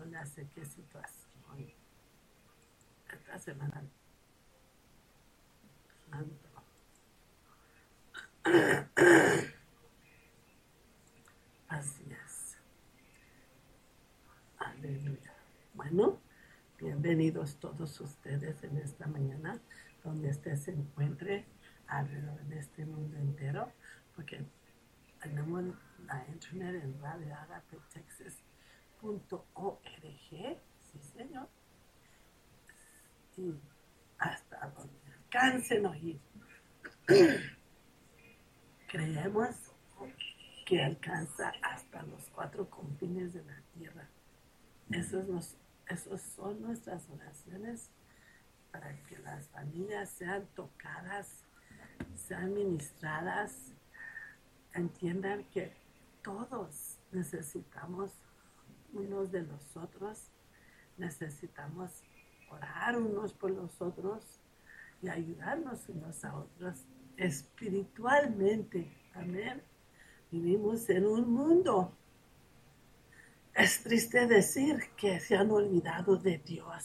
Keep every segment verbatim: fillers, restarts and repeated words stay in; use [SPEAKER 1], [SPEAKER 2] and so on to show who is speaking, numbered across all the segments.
[SPEAKER 1] no le sé qué situación. Esta semana. Así es. Aleluya. Bueno, bienvenidos todos ustedes en esta mañana, donde usted se encuentre alrededor de este mundo entero, porque tenemos la internet en radio agape texas punto org, sí señor, y hasta donde alcancen a oír. Creemos que alcanza hasta los cuatro confines de la tierra. Esos, nos, esos son nuestras oraciones para que las familias sean tocadas, sean ministradas, entiendan que todos necesitamos unos de los otros, necesitamos orar unos por los otros y ayudarnos unos a otros espiritualmente. Amén. Vivimos en un mundo, es triste decir, que se han olvidado de Dios.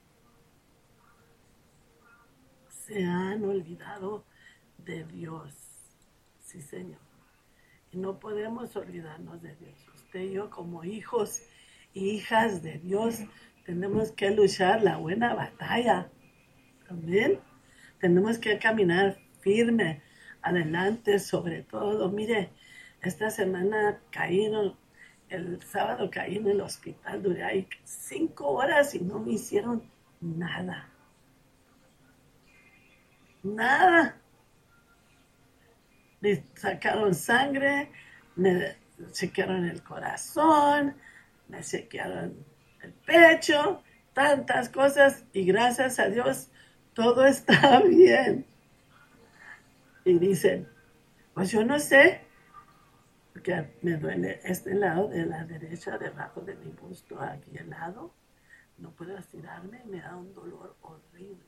[SPEAKER 1] Se han olvidado de Dios. Sí, Señor. Y no podemos olvidarnos de Dios. Usted y yo, como hijos y hijas de Dios, tenemos que luchar la buena batalla. Amén. Tenemos que caminar firme adelante, sobre todo. Mire, esta semana caí en el, el sábado caí en el hospital, duré ahí cinco horas y no me hicieron nada. Nada. Me sacaron sangre, me chequearon el corazón, me chequearon el pecho, tantas cosas, y gracias a Dios todo está bien. Y dicen, pues yo no sé, porque me duele este lado de la derecha, debajo de mi busto, aquí al lado, no puedo estirarme, me da un dolor horrible.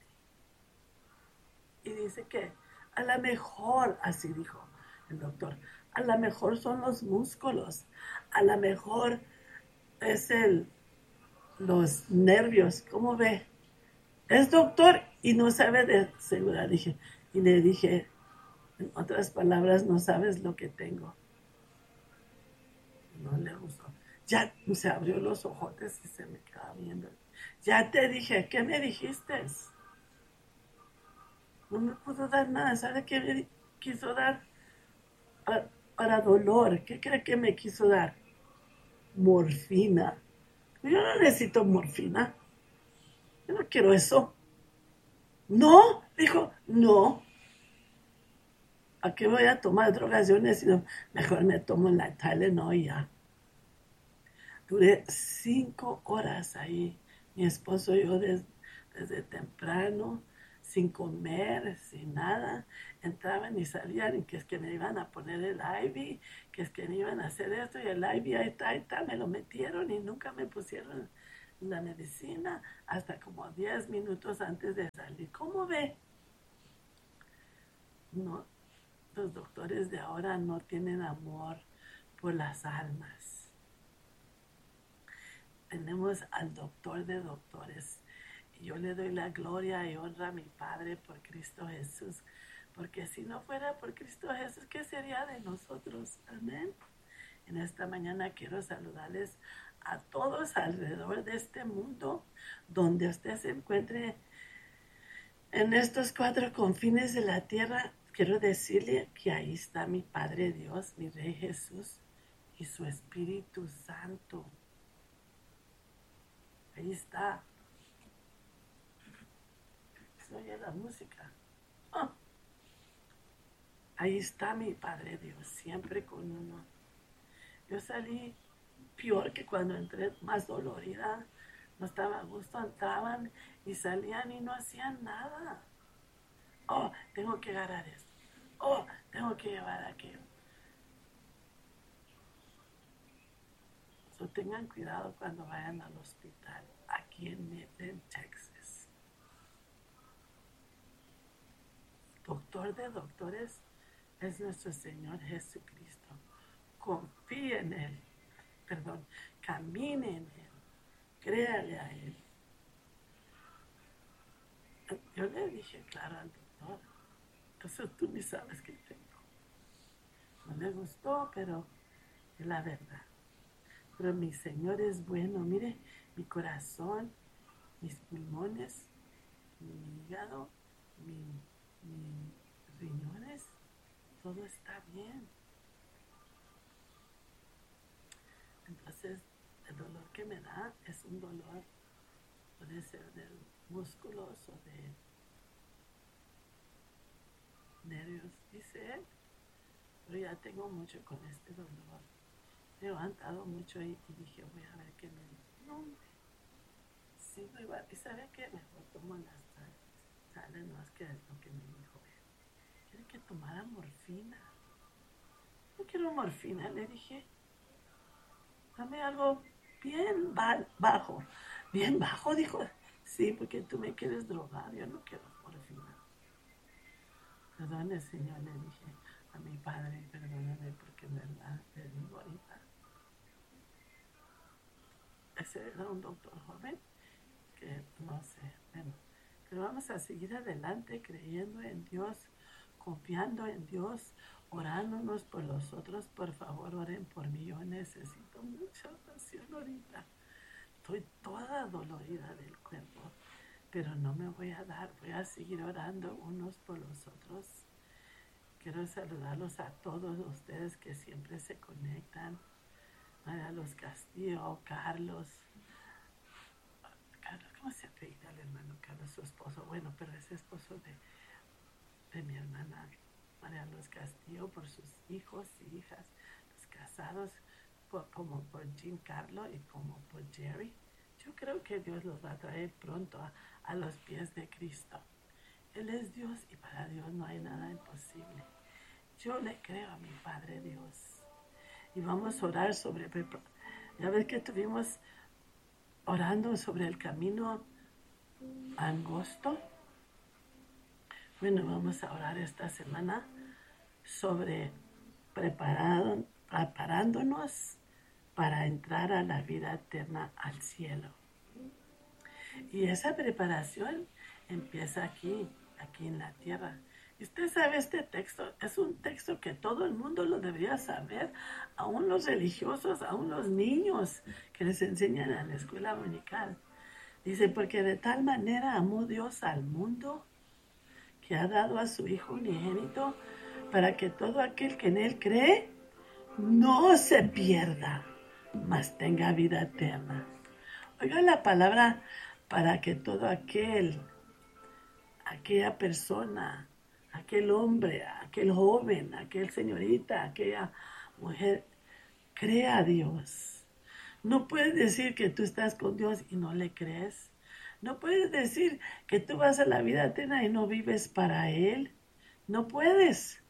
[SPEAKER 1] Y dice que a lo mejor, así dijo el doctor, a lo mejor son los músculos, a lo mejor es el, los nervios, ¿cómo ve? Es doctor y no sabe de seguridad, dije, y le dije, en otras palabras, no sabes lo que tengo. No le gustó. Ya se abrió los ojotes y se me quedaba viendo. Ya te dije, ¿qué me dijiste? No me pudo dar nada. ¿Sabe qué me quiso dar? Para, para dolor. ¿Qué cree que me quiso dar? Morfina. Yo no necesito morfina. Yo no quiero eso. No, dijo, no. ¿A qué voy a tomar drogas? Yo necesito, mejor me tomo la Tylenol y ya. Duré cinco horas ahí. Mi esposo y yo des, desde temprano, sin comer, sin nada. Entraban y salían y que es que me iban a poner el I V, que es que me iban a hacer esto y el I V ahí está, ahí está, me lo metieron y nunca me pusieron la medicina hasta como diez minutos antes de salir. ¿Cómo ve? No, los doctores de ahora no tienen amor por las almas. Tenemos al doctor de doctores. Y yo le doy la gloria y honra a mi Padre por Cristo Jesús. Porque si no fuera por Cristo Jesús, ¿qué sería de nosotros? Amén. En esta mañana quiero saludarles a todos alrededor de este mundo, donde usted se encuentre en estos cuatro confines de la tierra. Quiero decirle que ahí está mi Padre Dios, mi Rey Jesús y su Espíritu Santo. Ahí está. Se oye la música. Oh. Ahí está mi Padre Dios, siempre con uno. Yo salí peor que cuando entré, más dolorida. No estaba a gusto, entraban y salían y no hacían nada. Oh, tengo que agarrar esto. Oh, tengo que llevar aquello. So, tengan cuidado cuando vayan al hospital, aquí en Midland, Texas. Doctor de doctores es nuestro Señor Jesucristo. Confíe en Él. Perdón, camine en Él. créale a él. Yo le dije claro al doctor, entonces tú ni sabes qué tengo. No le gustó, pero es la verdad. Pero mi Señor es bueno. Mire, mi corazón, mis pulmones, mi hígado, mi, mis riñones, todo está bien. Entonces, el dolor que me da es un dolor, puede ser de músculos o de nervios, dice él. Pero ya tengo mucho con este dolor. He levantado mucho y, y dije, voy a ver qué me dice. No, hombre, sigo igual. ¿Y sabe qué? Mejor tomo las sales. Sales más que lo que me dijo él. Quiere que tomara morfina. No quiero morfina, le dije. Dame algo bien bajo. Bien bajo, dijo. Sí, porque tú me quieres drogar. Yo no quiero morfina. Perdone, Señor, le dije a mi padre, perdóname porque en verdad le digo ahorita. Ese era un doctor joven que no sé, bueno, pero vamos a seguir adelante creyendo en Dios, confiando en Dios, orándonos por los otros. Por favor, oren por mí, yo necesito mucha oración ahorita. Estoy toda dolorida del cuerpo, pero no me voy a dar, voy a seguir orando unos por los otros. Quiero saludarlos a todos ustedes que siempre se conectan. A los Castillo, Carlos, Carlos, ¿cómo se apellida el hermano Carlos? Su esposo, bueno, pero es esposo de, de mi hermana María Los Castillo, por sus hijos y hijas, los casados, por, como por Jim Carlo y como por Jerry. Yo creo que Dios los va a traer pronto a, a los pies de Cristo. Él es Dios y para Dios no hay nada imposible. Yo le creo a mi Padre Dios. Y vamos a orar sobre, ya ves que estuvimos orando sobre el camino angosto. Bueno, vamos a orar esta semana sobre preparado, preparándonos para entrar a la vida eterna, al cielo. Y esa preparación empieza aquí, aquí en la tierra. Y usted sabe, este texto es un texto que todo el mundo lo debería saber, aún los religiosos, aún los niños que les enseñan en la escuela dominical. Dice, porque de tal manera amó Dios al mundo que ha dado a su Hijo unigénito para que todo aquel que en Él cree no se pierda, mas tenga vida eterna. Oiga la palabra para que todo aquel, aquella persona, aquel hombre, aquel joven, aquel señorita, aquella mujer, crea a Dios. No puedes decir que tú estás con Dios y no le crees. No puedes decir que tú vas a la vida eterna y no vives para Él. No puedes.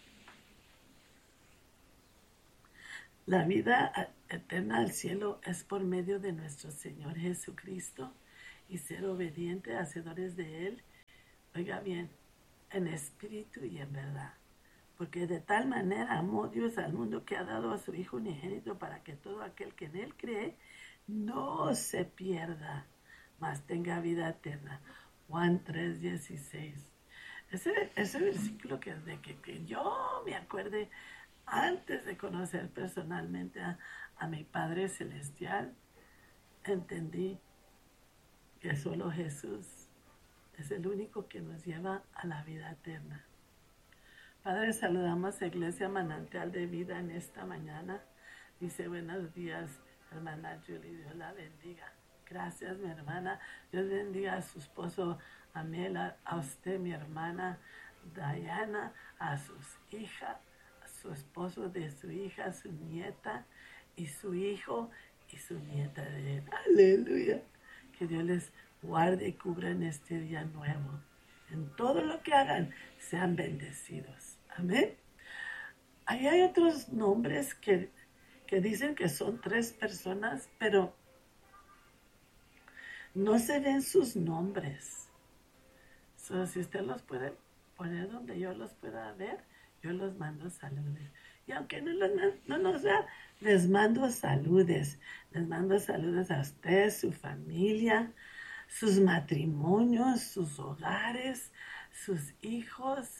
[SPEAKER 1] La vida eterna al cielo es por medio de nuestro Señor Jesucristo y ser obedientes, hacedores de Él. Oiga bien, en espíritu y en verdad. Porque de tal manera amó Dios al mundo que ha dado a su Hijo unigénito para que todo aquel que en Él cree no se pierda, mas tenga vida eterna. Juan tres dieciséis. Ese, ese versículo que desde que, que yo me acuerde, antes de conocer personalmente a, a mi Padre Celestial, entendí que solo Jesús es el único que nos lleva a la vida eterna. Padre, saludamos a Iglesia Manantial de Vida en esta mañana. Dice, buenos días, hermana Julie, Dios la bendiga. Gracias, mi hermana. Dios bendiga a su esposo Amel, a usted, mi hermana Diana, a sus hijas, a su esposo de su hija, su nieta y su hijo y su nieta de él. Aleluya. Que Dios les guarde y cubra en este día nuevo. En todo lo que hagan, sean bendecidos. Amén. Ahí hay otros nombres que, que dicen que son tres personas, pero no se ven sus nombres. So, si usted los puede poner donde yo los pueda ver, yo los mando saludos. Y aunque no, los, no nos vea, les mando saludes. Les mando saludos a ustedes, su familia, sus matrimonios, sus hogares, sus hijos,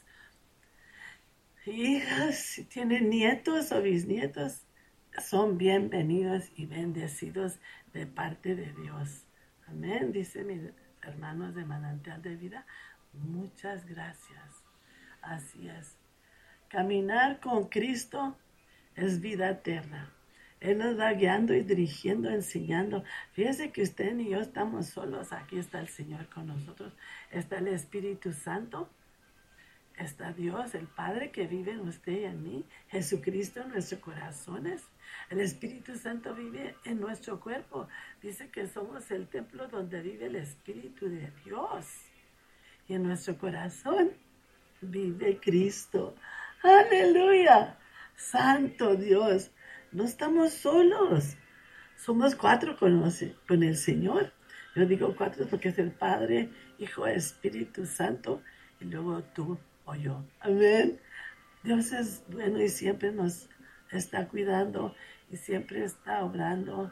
[SPEAKER 1] hijas, si tienen nietos o bisnietos, son bienvenidos y bendecidos de parte de Dios. Amén, dice mis hermanos de Manantial de Vida. Muchas gracias. Así es. Caminar con Cristo es vida eterna. Él nos va guiando y dirigiendo, enseñando. Fíjese que usted ni yo estamos solos. Aquí está el Señor con nosotros. Está el Espíritu Santo. Está Dios, el Padre que vive en usted y en mí. Jesucristo en nuestros corazones. El Espíritu Santo vive en nuestro cuerpo. Dice que somos el templo donde vive el Espíritu de Dios. Y en nuestro corazón vive Cristo. ¡Aleluya! Santo Dios. No estamos solos. Somos cuatro con, los, con el Señor. Yo digo cuatro porque es el Padre, Hijo, Espíritu Santo. Y luego tú o yo. Amén. Dios es bueno y siempre nos está cuidando y siempre está obrando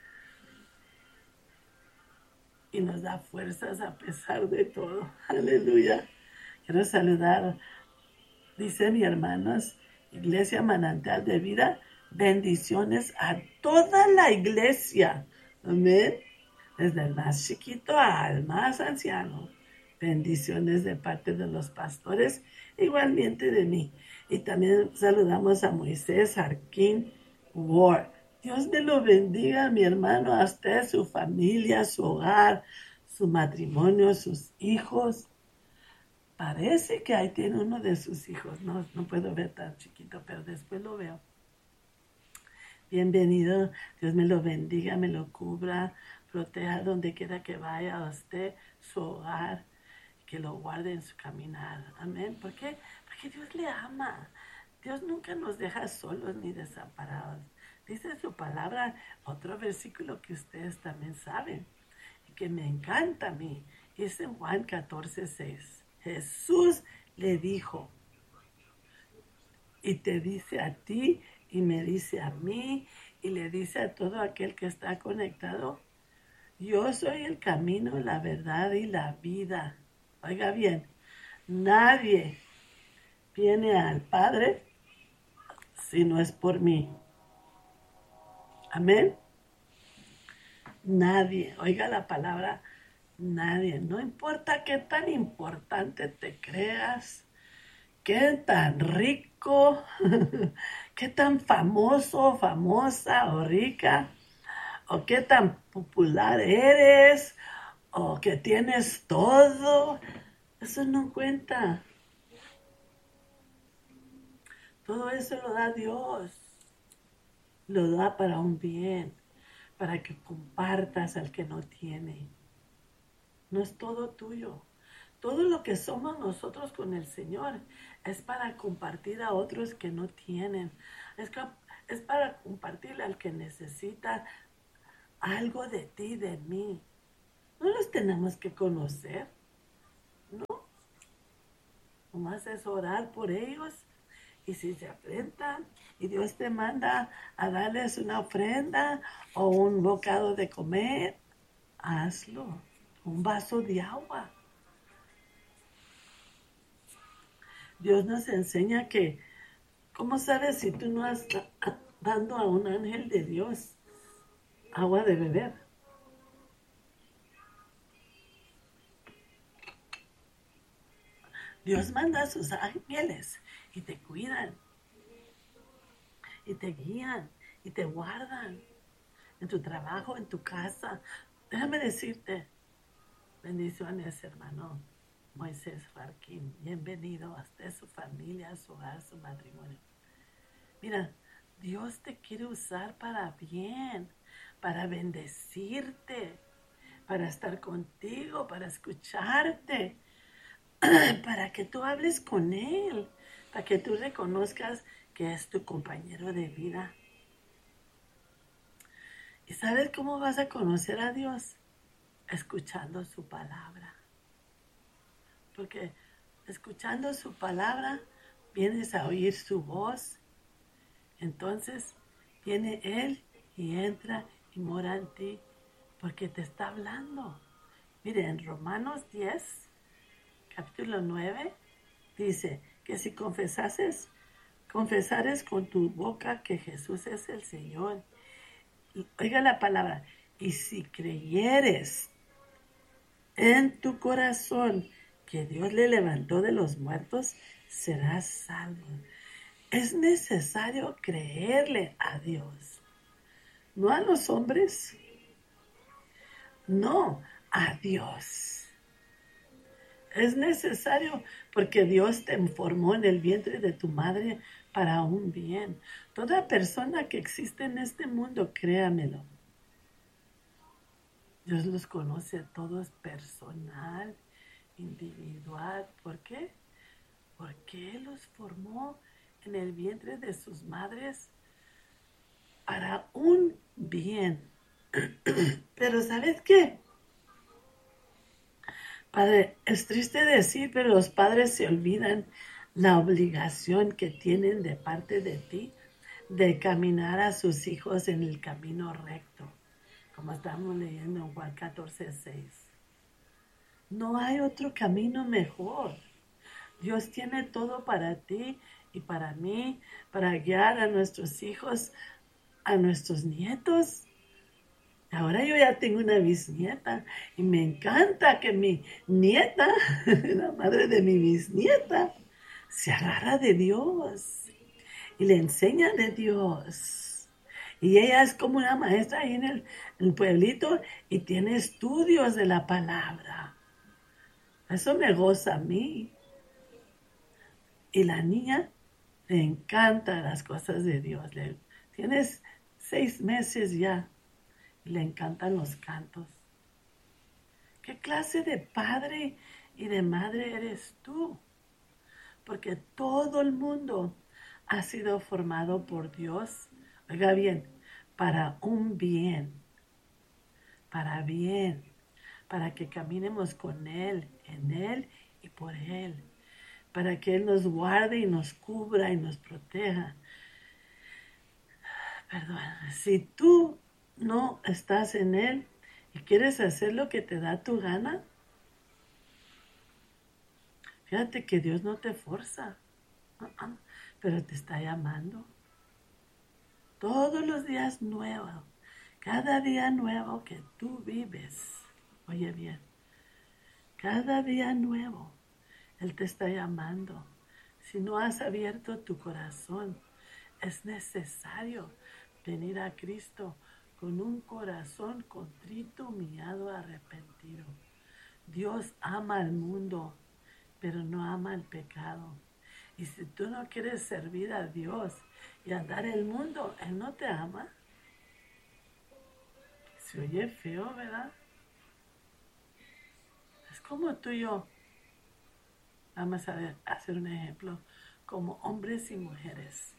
[SPEAKER 1] y nos da fuerzas a pesar de todo. Aleluya. Quiero saludar, dice mi hermanos, Iglesia Manantial de Vida, bendiciones a toda la iglesia. Amén. Desde el más chiquito al más anciano. Bendiciones de parte de los pastores, igualmente de mí. Y también saludamos a Moisés Arquín Ward. Dios me lo bendiga, mi hermano, a usted, su familia, su hogar, su matrimonio, sus hijos. Parece que ahí tiene uno de sus hijos. No, no puedo ver tan chiquito, pero después lo veo. Bienvenido. Dios me lo bendiga, me lo cubra, proteja donde quiera que vaya a usted, su hogar, que lo guarde en su caminar. Amén. ¿Por qué? Porque Dios le ama. Dios nunca nos deja solos ni desamparados. Dice su palabra, otro versículo que ustedes también saben y que me encanta a mí. Es en Juan catorce, seis. Jesús le dijo, y te dice a ti, y me dice a mí, y le dice a todo aquel que está conectado, yo soy el camino, la verdad y la vida. Oiga bien, nadie viene al Padre si no es por mí. Amén. Nadie, oiga la palabra, nadie. No importa qué tan importante te creas, qué tan rico, qué tan famoso, famosa o rica, o qué tan popular eres, o que tienes todo. Eso no cuenta. Todo eso lo da Dios. Lo da para un bien, para que compartas al que no tiene. No es todo tuyo. Todo lo que somos nosotros con el Señor es para compartir a otros que no tienen. Es, es para compartir al que necesita algo de ti, de mí. No los tenemos que conocer, ¿no? Nomás es orar por ellos. Y si se afrentan y Dios te manda a darles una ofrenda o un bocado de comer, hazlo. Un vaso de agua. Dios nos enseña que, ¿cómo sabes si tú no has dando a un ángel de Dios agua de beber? Dios manda a sus ángeles y te cuidan, y te guían, y te guardan en tu trabajo, en tu casa. Déjame decirte, bendiciones, hermano Moisés Farquín. Bienvenido a usted, su familia, su hogar, su matrimonio. Mira, Dios te quiere usar para bien, para bendecirte, para estar contigo, para escucharte, para que tú hables con Él, para que tú reconozcas que es tu compañero de vida. ¿Y sabes cómo vas a conocer a Dios? Escuchando su palabra. Porque escuchando su palabra, vienes a oír su voz Entonces viene Él y entra y mora en ti porque te está hablando. Mire, en Romanos diez, capítulo nueve, dice que si confesases, confesares con tu boca que Jesús es el Señor, y, oiga la palabra, y si creyeres en tu corazón que Dios le levantó de los muertos, serás salvo. Es necesario creerle a Dios, no a los hombres, no a Dios. Es necesario porque Dios te formó en el vientre de tu madre para un bien. Toda persona que existe en este mundo, créamelo, Dios los conoce a todos personal, individual. ¿Por qué? Porque Él los formó en el vientre de sus madres para un bien. Pero ¿sabes qué? Padre, es triste decir, pero los padres se olvidan la obligación que tienen de parte de ti de caminar a sus hijos en el camino recto, como estamos leyendo en Juan catorce seis. No hay otro camino mejor. Dios tiene todo para ti y para mí, para guiar a nuestros hijos, a nuestros nietos. Ahora yo ya tengo una bisnieta y me encanta que mi nieta, la madre de mi bisnieta, se agarra de Dios y le enseña de Dios. Y ella es como una maestra ahí en el, en el pueblito y tiene estudios de la palabra. Eso me goza a mí. Y la niña le encanta las cosas de Dios. Le, tienes seis meses ya. Le encantan los cantos. ¿Qué clase de padre y de madre eres tú? Porque todo el mundo ha sido formado por Dios. Oiga bien, para un bien, para bien, para que caminemos con Él, en Él y por Él, para que Él nos guarde y nos cubra y nos proteja. Perdón, si tú no estás en Él y quieres hacer lo que te da tu gana, fíjate que Dios no te forza, uh-uh, pero te está llamando. Todos los días nuevos, cada día nuevo que tú vives, oye bien, cada día nuevo, Él te está llamando. Si no has abierto tu corazón, es necesario venir a Cristo con un corazón contrito, humillado, arrepentido. Dios ama al mundo, pero no ama el pecado. Y si tú no quieres servir a Dios y andar en el mundo, Él no te ama. Se oye feo, ¿verdad? Es como tú y yo. Vamos a ver, hacer un ejemplo. Como hombres y mujeres.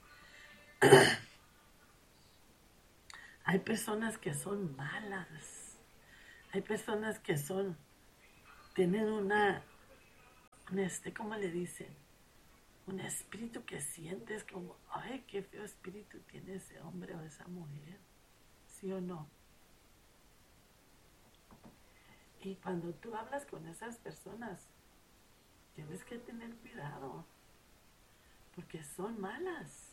[SPEAKER 1] Hay personas que son malas. Hay personas que son, tienen una, un este, ¿cómo le dicen? Un espíritu que sientes como, ay, qué feo espíritu tiene ese hombre o esa mujer. ¿Sí o no? Y cuando tú hablas con esas personas, tienes que tener cuidado, porque son malas.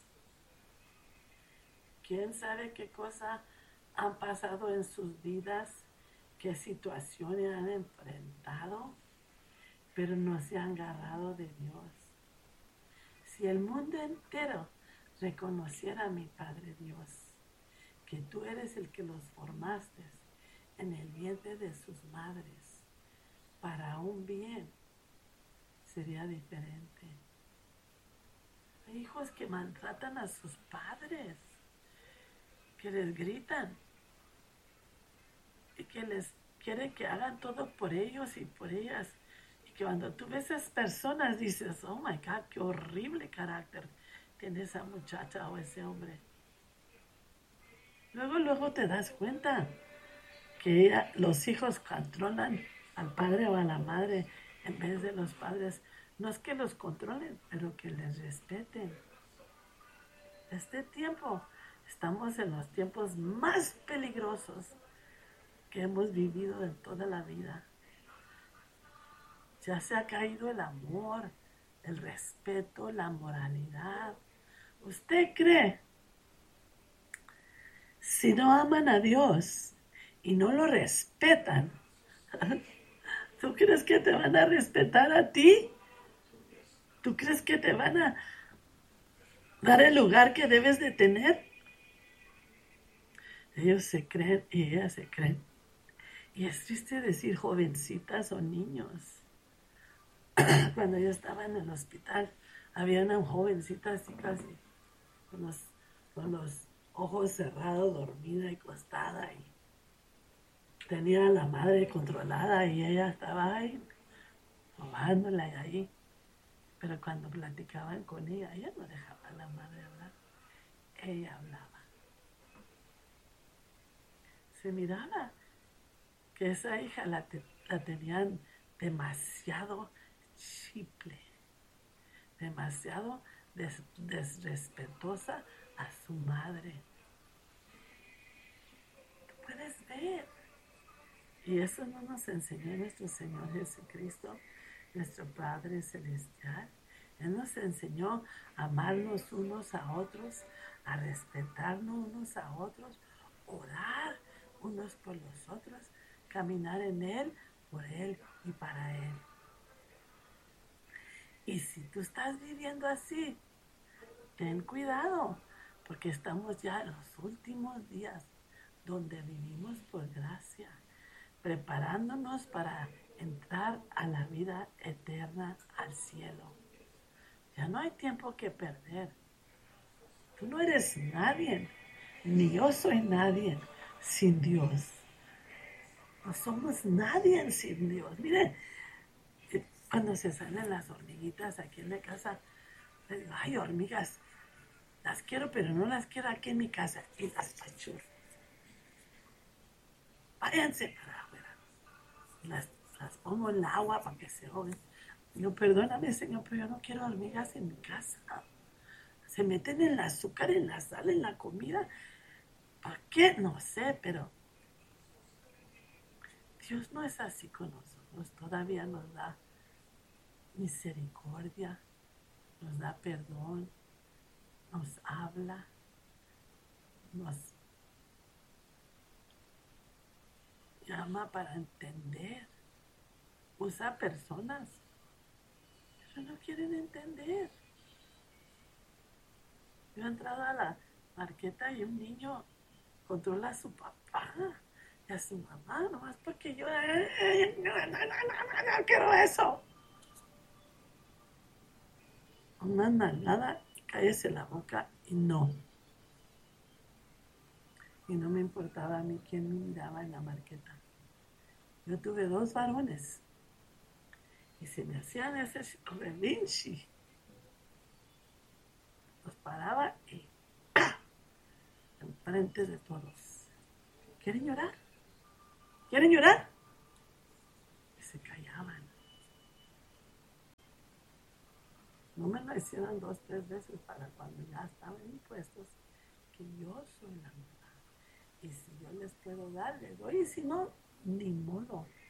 [SPEAKER 1] ¿Quién sabe qué cosa han pasado en sus vidas? ¿Qué situaciones han enfrentado? Pero no se han agarrado de Dios. Si el mundo entero reconociera a mi Padre Dios, que tú eres el que los formaste en el vientre de sus madres para un bien, sería diferente. Hay hijos que maltratan a sus padres, que les gritan y que les quieren que hagan todo por ellos y por ellas. Y que cuando tú ves a esas personas dices, oh my God, qué horrible carácter tiene esa muchacha o ese hombre. Luego, luego te das cuenta que ella, los hijos controlan al padre o a la madre en vez de los padres. No es que los controlen, pero que les respeten. Este tiempo, estamos en los tiempos más peligrosos que hemos vivido en toda la vida. Ya se ha caído el amor, el respeto, la moralidad. ¿Usted cree? Si no aman a Dios y no lo respetan, ¿tú crees que te van a respetar a ti? ¿Tú crees que te van a dar el lugar que debes de tener? Ellos se creen y ellas se creen. Y es triste decir jovencitas o niños. Cuando yo estaba en el hospital, había una jovencita así casi, con los, con los ojos cerrados, dormida y acostada, y tenía a la madre controlada y ella estaba ahí, robándola ahí. Pero cuando platicaban con ella, ella no dejaba a la madre hablar, ella hablaba. Se miraba que esa hija la, te, la tenían demasiado chiple, demasiado des, desrespetuosa a su madre. Tú puedes ver. Y eso no nos enseñó nuestro Señor Jesucristo, nuestro Padre Celestial. Él nos enseñó a amarnos unos a otros, a respetarnos unos a otros, orar unos por los otros, caminar en Él, por Él y para Él. Y si tú estás viviendo así, ten cuidado, porque estamos ya en los últimos días donde vivimos por gracia, preparándonos para entrar a la vida eterna, al cielo. Ya no hay tiempo que perder. Tú no eres nadie, ni yo soy nadie sin Dios. No somos nadie sin Dios. Miren, cuando se salen las hormiguitas aquí en la casa, les digo, ay, hormigas, las quiero, pero no las quiero aquí en mi casa. Y las pachurro. Váyanse para afuera. Las, las pongo en el agua para que se ahoguen. No, perdóname, Señor, pero yo no quiero hormigas en mi casa. Se meten en el azúcar, en la sal, en la comida. ¿Por qué? No sé, pero Dios no es así con nosotros. Todavía nos da misericordia, nos da perdón, nos habla, nos llama para entender. Usa personas, pero no quieren entender. Yo he entrado a la marqueta y un niño controla a su papá y a su mamá, nomás porque yo eh, no, no, no, no, no quiero eso. Una nalgada, cállese la boca y no. Y no me importaba a mí quién me miraba en la marqueta. Yo tuve dos varones y se me hacían ese relinchi. Los paraba y ¡ah! Enfrente de todos. ¿Quieren llorar? ¿Quieren llorar? Y se callaban. No me lo hicieron dos, tres veces para cuando ya estaban impuestos que yo soy la mamá. Y si yo les puedo dar, les doy. Y si no, ni modo.